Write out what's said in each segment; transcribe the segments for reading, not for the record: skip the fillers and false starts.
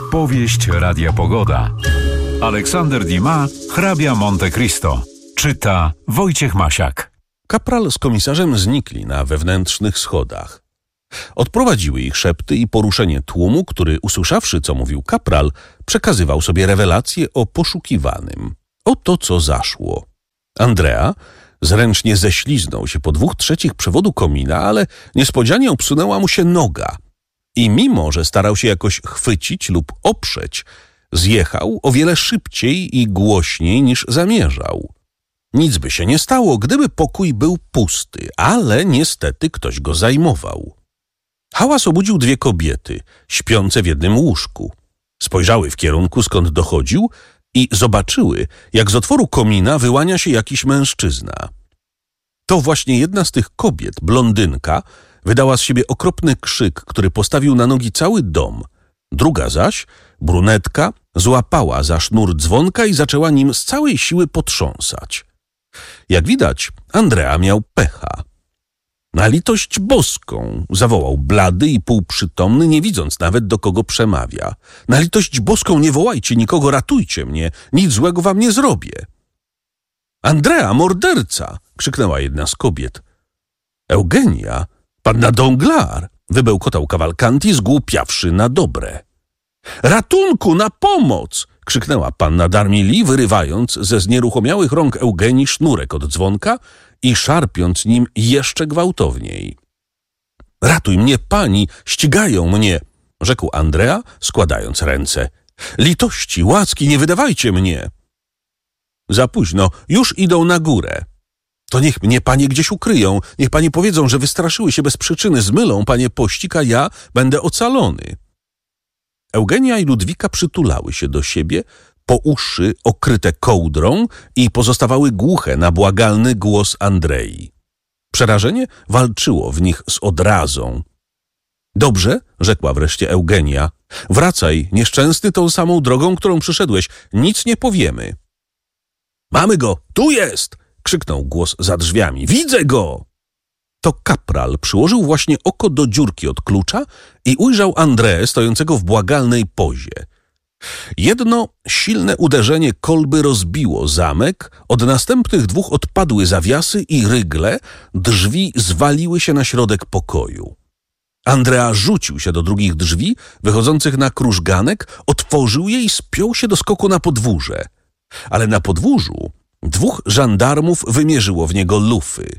Powieść Radia Pogoda. Aleksander Dumas, hrabia Monte Cristo. Czyta Wojciech Masiak. Kapral z komisarzem znikli na wewnętrznych schodach. Odprowadziły ich szepty i poruszenie tłumu, który, usłyszawszy, co mówił kapral, przekazywał sobie rewelacje o poszukiwanym. Oto co zaszło. Andrea zręcznie ześliznął się po 2/3 przewodu komina, ale niespodzianie obsunęła mu się noga. I mimo, że starał się jakoś chwycić lub oprzeć, zjechał o wiele szybciej i głośniej niż zamierzał. Nic by się nie stało, gdyby pokój był pusty, ale niestety ktoś go zajmował. Hałas obudził 2 kobiety, śpiące w jednym łóżku. Spojrzały w kierunku, skąd dochodził i zobaczyły, jak z otworu komina wyłania się jakiś mężczyzna. To właśnie jedna z tych kobiet, blondynka, wydała z siebie okropny krzyk, który postawił na nogi cały dom. Druga zaś, brunetka, złapała za sznur dzwonka i zaczęła nim z całej siły potrząsać. Jak widać, Andrea miał pecha. Na litość boską, zawołał blady i półprzytomny, nie widząc nawet, do kogo przemawia. Na litość boską nie wołajcie nikogo, ratujcie mnie, nic złego wam nie zrobię. Andrea, morderca! Krzyknęła jedna z kobiet. Eugenia, panna Danglars! Wybełkotał Cavalcanti, zgłupiawszy na dobre. Ratunku, na pomoc! Krzyknęła panna d'Armilly, wyrywając ze znieruchomiałych rąk Eugenii sznurek od dzwonka i szarpiąc nim jeszcze gwałtowniej. Ratuj mnie, pani, ścigają mnie, rzekł Andrea, składając ręce. Litości, łaski, nie wydawajcie mnie. Za późno, już idą na górę. To niech mnie panie gdzieś ukryją, niech panie powiedzą, że wystraszyły się bez przyczyny, zmylą panie pościg, a ja będę ocalony. Eugenia i Ludwika przytulały się do siebie, po uszy okryte kołdrą i pozostawały głuche na błagalny głos Andrei. Przerażenie walczyło w nich z odrazą. Dobrze, rzekła wreszcie Eugenia, wracaj, nieszczęsny, tą samą drogą, którą przyszedłeś, nic nie powiemy. Mamy go, tu jest! Krzyknął głos za drzwiami. Widzę go! To kapral przyłożył właśnie oko do dziurki od klucza i ujrzał Andreę stojącego w błagalnej pozie. Jedno silne uderzenie kolby rozbiło zamek, od następnych 2 odpadły zawiasy i rygle, drzwi zwaliły się na środek pokoju. Andrea rzucił się do drugich drzwi, wychodzących na krużganek, otworzył je i spiął się do skoku na podwórze. Ale na podwórzu 2 żandarmów wymierzyło w niego lufy.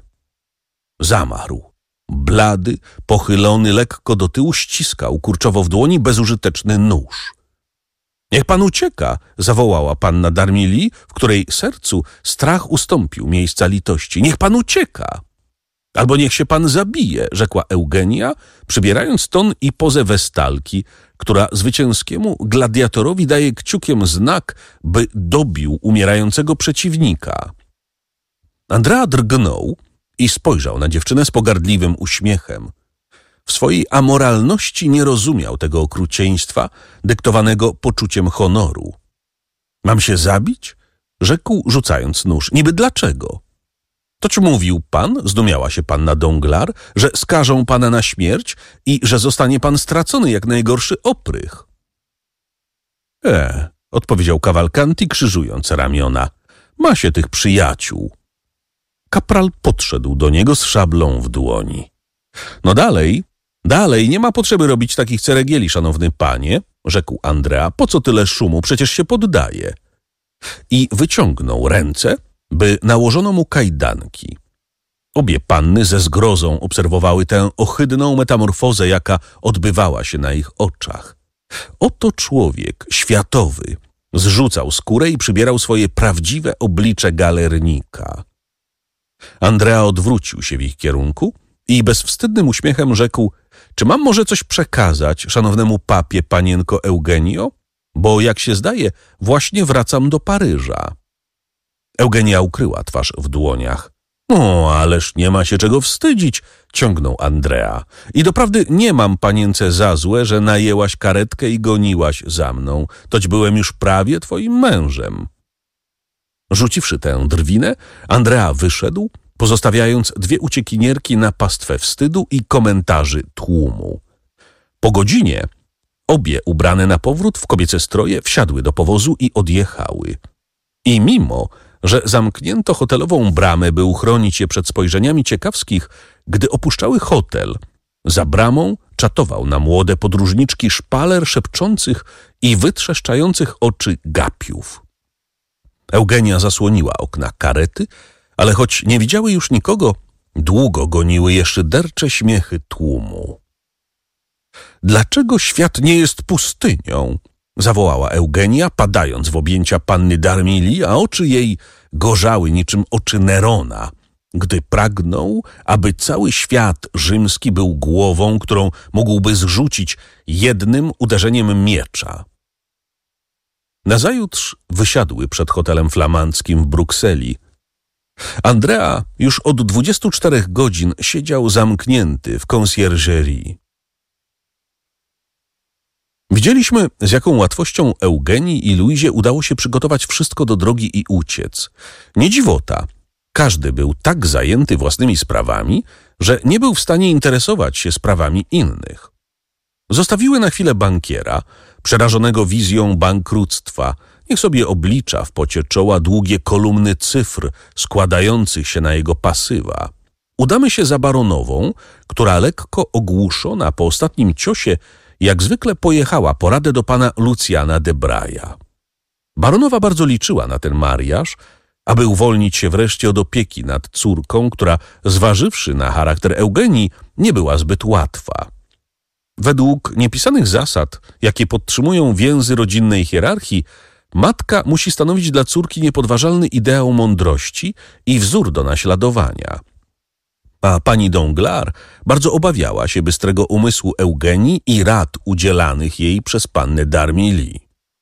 Zamarł. Blady, pochylony lekko do tyłu, ściskał kurczowo w dłoni bezużyteczny nóż. Niech pan ucieka, zawołała panna d'Armilly, w której sercu strach ustąpił miejsca litości. Niech pan ucieka. Albo niech się pan zabije, rzekła Eugenia, przybierając ton i pozę westalki, która zwycięskiemu gladiatorowi daje kciukiem znak, by dobił umierającego przeciwnika. Andrea drgnął i spojrzał na dziewczynę z pogardliwym uśmiechem. W swojej amoralności nie rozumiał tego okrucieństwa dyktowanego poczuciem honoru. Mam się zabić? Rzekł, rzucając nóż. Niby dlaczego? Toć mówił pan, zdumiała się panna Danglars, że skażą pana na śmierć i że zostanie pan stracony jak najgorszy oprych. Odpowiedział Cavalcanti, krzyżując ramiona. Ma się tych przyjaciół. Kapral podszedł do niego z szablą w dłoni. No dalej, nie ma potrzeby robić takich ceregieli, szanowny panie, rzekł Andrea. Po co tyle szumu? Przecież się poddaje. I wyciągnął ręce, by nałożono mu kajdanki. Obie panny ze zgrozą obserwowały tę ohydną metamorfozę, jaka odbywała się na ich oczach. Oto człowiek światowy zrzucał skórę i przybierał swoje prawdziwe oblicze galernika. Andrea odwrócił się w ich kierunku i bezwstydnym uśmiechem rzekł: czy mam może coś przekazać szanownemu papie, panienko Eugenio? Bo jak się zdaje, właśnie wracam do Paryża. Eugenia ukryła twarz w dłoniach. O, ależ nie ma się czego wstydzić, ciągnął Andrea. I doprawdy nie mam, panience, za złe, że najęłaś karetkę i goniłaś za mną. Toć byłem już prawie twoim mężem. Rzuciwszy tę drwinę, Andrea wyszedł, pozostawiając 2 uciekinierki na pastwę wstydu i komentarzy tłumu. Po godzinie Obie, ubrane na powrót w kobiece stroje, wsiadły do powozu i odjechały. I mimo, że zamknięto hotelową bramę, by uchronić je przed spojrzeniami ciekawskich, gdy opuszczały hotel, za bramą czatował na młode podróżniczki szpaler szepczących i wytrzeszczających oczy gapiów. Eugenia zasłoniła okna karety, ale choć nie widziały już nikogo, długo goniły je szydercze śmiechy tłumu. Dlaczego świat nie jest pustynią? Zawołała Eugenia, padając w objęcia panny Darmili, a oczy jej gorzały niczym oczy Nerona, gdy pragnął, aby cały świat rzymski był głową, którą mógłby zrzucić jednym uderzeniem miecza. Nazajutrz wysiadły przed hotelem flamandzkim w Brukseli. Andrea już od 24 godzin siedział zamknięty w conciergerie. Widzieliśmy, z jaką łatwością Eugenii i Luizie udało się przygotować wszystko do drogi i uciec. Nie dziwota. Każdy był tak zajęty własnymi sprawami, że nie był w stanie interesować się sprawami innych. Zostawiły na chwilę bankiera, przerażonego wizją bankructwa. Niech sobie oblicza w pocie czoła długie kolumny cyfr składających się na jego pasywa. Udamy się za baronową, która lekko ogłuszona po ostatnim ciosie jak zwykle pojechała po radę do pana Lucjana de Braja. Baronowa bardzo liczyła na ten mariaż, aby uwolnić się wreszcie od opieki nad córką, która, zważywszy na charakter Eugenii, nie była zbyt łatwa. Według niepisanych zasad, jakie podtrzymują więzy rodzinnej hierarchii, matka musi stanowić dla córki niepodważalny ideał mądrości i wzór do naśladowania. A pani Danglars bardzo obawiała się bystrego umysłu Eugenii i rad udzielanych jej przez pannę Darmili.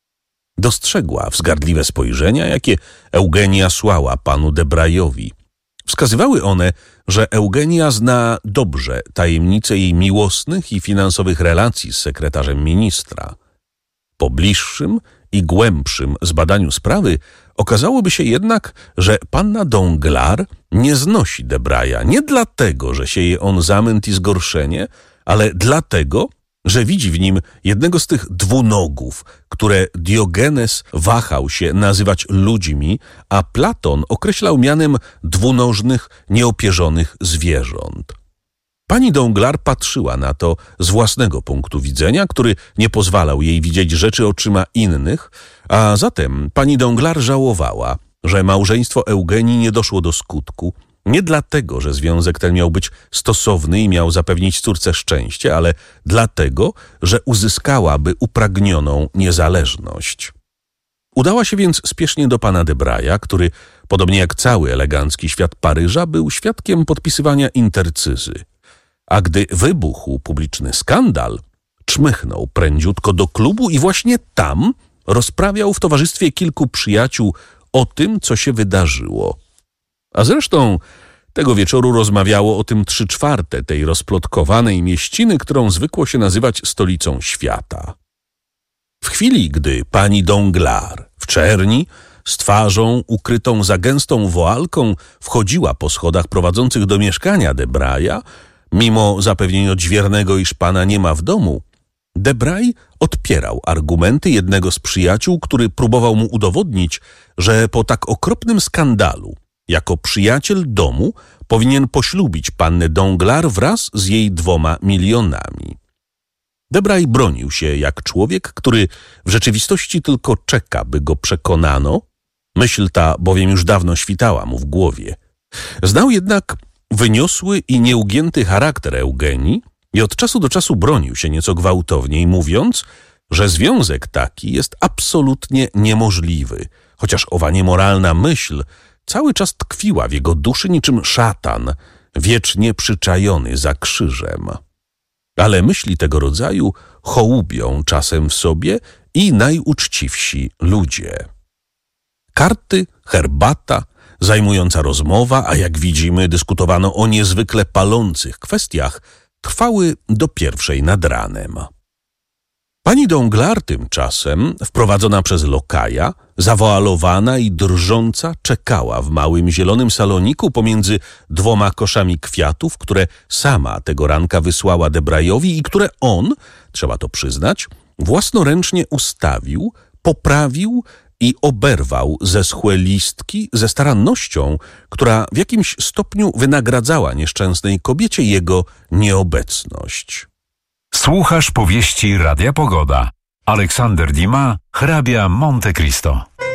Dostrzegła wzgardliwe spojrzenia, jakie Eugenia słała panu de Brajowi. Wskazywały one, że Eugenia zna dobrze tajemnice jej miłosnych i finansowych relacji z sekretarzem ministra. Po bliższym i głębszym zbadaniu sprawy okazałoby się jednak, że panna Danglars nie znosi de Braja nie dlatego, że sieje on zamęt i zgorszenie, ale dlatego, że widzi w nim jednego z tych dwunogów, które Diogenes wahał się nazywać ludźmi, a Platon określał mianem dwunożnych, nieopierzonych zwierząt. Pani Danglars patrzyła na to z własnego punktu widzenia, który nie pozwalał jej widzieć rzeczy oczyma innych, a zatem pani Danglars żałowała, że małżeństwo Eugenii nie doszło do skutku, nie dlatego, że związek ten miał być stosowny i miał zapewnić córce szczęście, ale dlatego, że uzyskałaby upragnioną niezależność. Udała się więc spiesznie do pana de Braja, który, podobnie jak cały elegancki świat Paryża, był świadkiem podpisywania intercyzy. A gdy wybuchł publiczny skandal, czmychnął prędziutko do klubu i właśnie tam rozprawiał w towarzystwie kilku przyjaciół o tym, co się wydarzyło. A zresztą tego wieczoru rozmawiało o tym 3/4 tej rozplotkowanej mieściny, którą zwykło się nazywać stolicą świata. W chwili, gdy pani Danglars w czerni, z twarzą ukrytą za gęstą woalką, wchodziła po schodach prowadzących do mieszkania de Braja, mimo zapewnień odźwiernego, iż pana nie ma w domu, de Bray odpierał argumenty jednego z przyjaciół, który próbował mu udowodnić, że po tak okropnym skandalu, jako przyjaciel domu, powinien poślubić pannę Danglars wraz z jej 2 milionami. De Bray bronił się jak człowiek, który w rzeczywistości tylko czeka, by go przekonano. Myśl ta bowiem już dawno świtała mu w głowie. Znał jednak wyniosły i nieugięty charakter Eugenii i od czasu do czasu bronił się nieco gwałtowniej, mówiąc, że związek taki jest absolutnie niemożliwy, chociaż owa niemoralna myśl cały czas tkwiła w jego duszy niczym szatan, wiecznie przyczajony za krzyżem. Ale myśli tego rodzaju hołubią czasem w sobie i najuczciwsi ludzie. Karty, herbata, zajmująca rozmowa, a jak widzimy dyskutowano o niezwykle palących kwestiach, trwały do 1:00 nad ranem. Pani Danglars tymczasem, wprowadzona przez lokaja, zawoalowana i drżąca, czekała w małym zielonym saloniku pomiędzy 2 koszami kwiatów, które sama tego ranka wysłała de Brajowi i które on, trzeba to przyznać, własnoręcznie ustawił, poprawił i oberwał zeschłe listki ze starannością, która w jakimś stopniu wynagradzała nieszczęsnej kobiecie jego nieobecność. Słuchasz powieści Radia Pogoda. Aleksander Dumas, hrabia Monte Cristo.